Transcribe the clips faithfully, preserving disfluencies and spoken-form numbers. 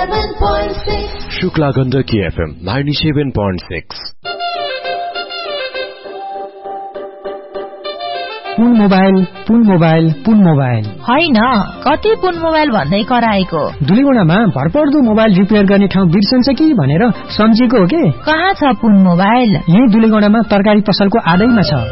ninety-seven point six. Shukla Gandaki F M ninety-seven point six. पुन mobile पुन mobile पुन mobile होइन, कति पुन mobile भन्दै कराएको। दुलीगुडामा भरपर्दो मोबाइल रिपेयर गर्ने ठाउँ बिर्सन्छ कि भनेर सम्झेको हो के? कहाँ छ पुन मोबाइल? यही दुलीगुडामा तरकारी पसलको आदैमा छ।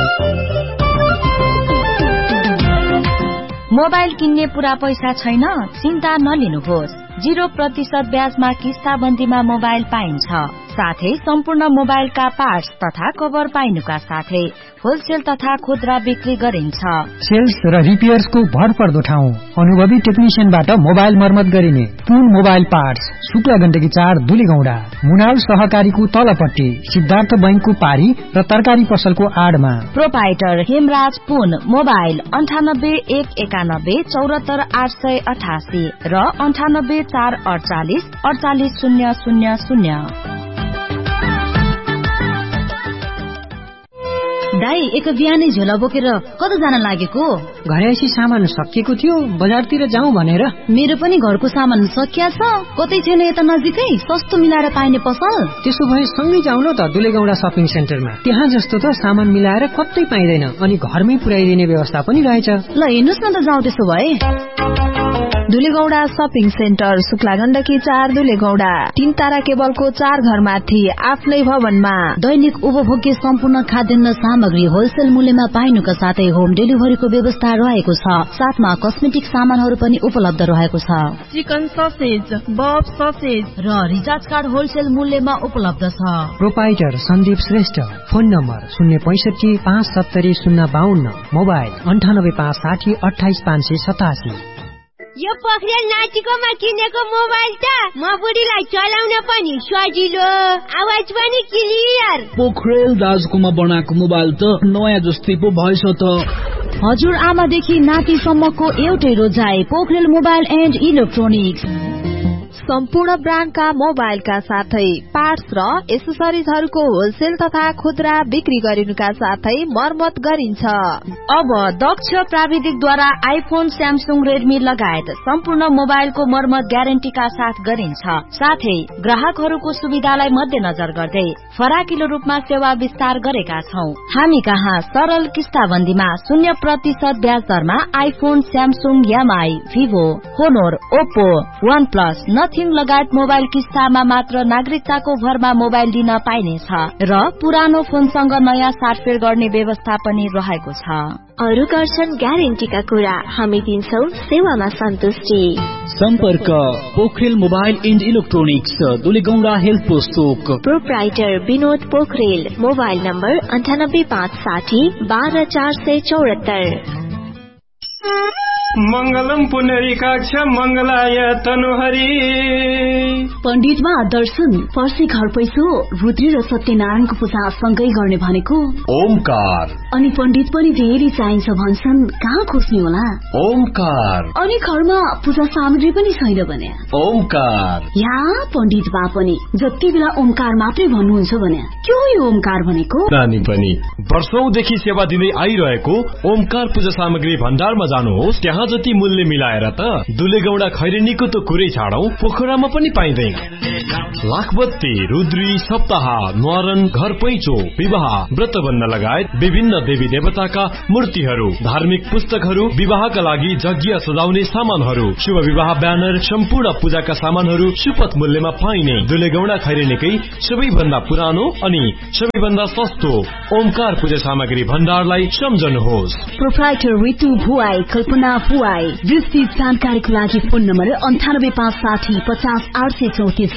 मोबाइल किन्ने पूरा पैसा छैन? चिन्ता नलिनुहोस्। जीरो प्रतिशत ब्याजमा किस्ताबन्दीमा मोबाइल पाइन्छ। साथै सम्पूर्ण मोबाइलका पार्ट्स तथा कभर पाइनुका साथै होलसेल तथा खुद्रा बिक्री गरिन्छ। सेल्स र रिपेयर्सको भरपर्दो ठाउँ, अनुभवी टेक्निशियनबाट मोबाइल मर्मत गरिने पुन मोबाइल पार्ट्स, शुक्ला गण्डकी चार दुलीगौडा, मुनाल सहकारीको तलपट्टि, सिद्धार्थ बैंकको पारी र तरकारी पसलको आडमा। प्रोपाइटर हेमराज पुन मोबाइल अन्ठानब्बे एक एकानब्बे चौरात्तर आठ सय अठासी र अन्ठानब्बे चार अडचालिस अडचालिस शून्य शून्य शून्य। दाई, एक बिहानै झोला बोकेर कता जान लागेको? घरैसी सामान सकिएको थियो, बजारतिर जाउँ भनेर। मेरो पनि घरको सामान सकिया छ। कतै छैन यता नजिकै सस्तो मिलाएर पाइने पसल? त्यसो भए सँगै जाउँ न त दुलीगौडा सपिङ सेन्टरमा। त्यहाँ जस्तो त सामान मिलाएर कतै पाइँदैन, अनि घरमै पुर्याइदिने व्यवस्था पनि रहेछ। ल हेर्नुस् न त, जाउँ त्यसो भए। दुलीगौडा सपिङ सेन्टर, शुक्ला गण्डकी चार दुलीगौडा, तीन तारा केबलको चार घरमाथि आफ्नै भवनमा। दैनिक उपभोग्य सम्पूर्ण खाद्यान्न सामग्री होलसेल मूल्यमा पाइनुका साथै होम डेलिभरीको व्यवस्था रहेको छ। साथमा कस्मेटिक सामानहरू पनि उपलब्ध रहेको छ। चिकन ससेज, बफ ससेज र रिचार्ज कार्ड होलसेल मूल्यमा उपलब्ध छ। Proprietor Sandeep Shrestha, phone number शून्य पैसठी पाँच सत्तरी शून्य बाहन्न, मोबाइल अन्ठानब्बे पाँच साठी अठाइस पाँच सय सतासी। यो पोखरेल नातिकोमा किनेको मोबाइल त म बुढीलाई चलाउन पनि सजिलो, आवाज पनि क्लियर। पोखरेल दाजुकोमा बनाएको मोबाइल त नयाँ जस्तै पो भएछ त। हजुर आमादेखि नातिसम्मको एउटै रोजाइ, पोखरेल मोबाइल एन्ड इलेक्ट्रोनिक्स। सम्पूर्ण ब्रान्डका मोबाइलका साथै पार्ट्स र एसेसरिजहरूको होलसेल तथा खुद्रा बिक्री गरिनुका साथै मर्मत गरिन्छ। अब दक्ष प्राविधिकद्वारा आइफोन, स्यामसुङ, रेडमी लगायत सम्पूर्ण मोबाइलको मर्मत ग्यारेन्टीका साथ गरिन्छ। साथै ग्राहकहरूको सुविधालाई मध्यनजर गर्दै फराकिलो रूपमा सेवा विस्तार गरेका छौं। हामी कहाँ सरल किस्ताबन्दीमा शून्य प्रतिशत ब्याज दरमा iPhone, Samsung, MI, Vivo, होनोर, Oppo, one plus, nothing लगायत मोबाइल किस्तामा मात्र नागरिकताको भरमा मोबाइल दिन पाइनेछ र पुरानो फोनसँग नयाँ साटफेर गर्ने व्यवस्था पनि रहेको छ। अरु गर्छन् ग्यारेन्टीका कुरा, हामी दिन्छौ सेवामा सन्तुष्टि। सम्पर्क Pokharel mobile and electronics, दुलीगौडा health post Chowk. Proprietor Vinod Pokharel, mobile number अन्ठानब्बे पाँच साठी बाह्र चार सय चौरात्तर। मंगलम पुनरीकाक्ष मंगलाय तनुहरी। पण्डितमा दर्शन, फर्सी घर पैसो, रुद्री र सत्यनारायणको पूजा सँगै गर्ने भनेको ओमकार। अनि पण्डित पनि धेरै चाहिन्छ भन्छन्, कहाँ खोज्ने होला? ओमकार। अनि घरमा पूजा सामग्री पनि छैन भने ओमकार। या पण्डित बा पनि जति बेला ओमकार मात्रै भन्नुहुन्छ भने के हो यो ओमकार भनेको? नानी पनि वर्षौंदेखि सेवा दिँदै आइरहेको ओमकार पूजा सामग्री भण्डारमा जानुहोस्। त्यहाँ जति मूल्य मिलाएर त दुलीगौडा खैरेनीको त कुरै छाडौ, पोखरामा पनि पाइँदैन। लाखबत्ती, रुद्री, सप्ताह, न्वारन, घर पैँचो, विवाह, व्रतबन्ध लगायत विभिन्न देवी देवताका मूर्तिहरू, धार्मिक पुस्तकहरू, विवाहका लागि यज्ञ सजाउने सामानहरू, शुभ विवाह ब्यानर, सम्पूर्ण पूजाका सामानहरू सुपथ मूल्यमा पाइने दुलीगौडा खैरेनीकै सबैभन्दा पुरानो अनि सबैभन्दा सस्तो ओमकार पूजा सामग्री भण्डारलाई सम्झनुहोस्। प्रोप्राइटर रितु भुवाई, कल्पना भुवाई। विस्तृत जानकारीको लागि फोन नम्बर अन्ठानब्बे पाँच साठी पचास आठ सय चौतिस।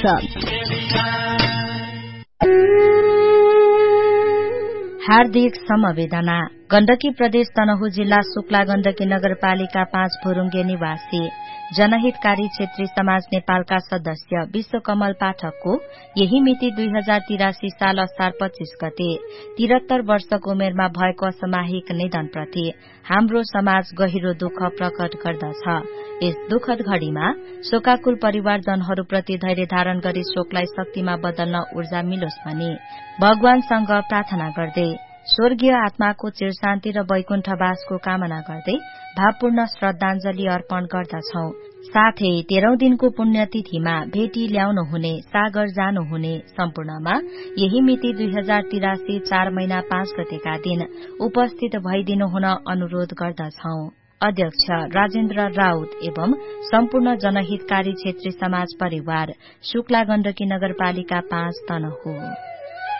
हार्दिक समवेदना। गण्डकी प्रदेश तनहुँ जिल्ला शुक्ला गण्डकी नगरपालिका पाँच फुरुङ्गे निवासी जनहितकारी क्षेत्रीय समाज नेपालका सदस्य विश्वकमल पाठकको यही मिति दुई हजार तिरासी साल असार पच्चीस गते तिहत्तर वर्षको उमेरमा भएको असामयिक निधनप्रति हाम्रो समाज गहिरो दुःख प्रकट गर्दछ। यस दुःखद घड़ीमा शोकाकुल परिवारजनहरूप्रति धैर्य धारण गरी शोकलाई शक्तिमा बदल्न ऊर्जा मिलोस् भनी भगवानसँग प्रार्थना गर्दै स्वर्गीय आत्माको चिरशान्ति र वैकुण्ठवासको कामना गर्दै भावपूर्ण श्रद्धाञ्जली अर्पण गर्दछौं। साथै तेह्रौं दिनको पुण्यतिथिमा भेटी ल्याउनु हुने सागर जानुहुने सम्पूर्णमा यही मिति दुई हजार तिरासी चार महिना पाँच गतेका दिन उपस्थित भइदिनु हुन अनुरोध गर्दछौ। अध्यक्ष राजेन्द्र राउत एवं सम्पूर्ण जनहितकारी क्षेत्री समाज परिवार शुक्ला गण्डकी नगरपालिका पाँच तनहु।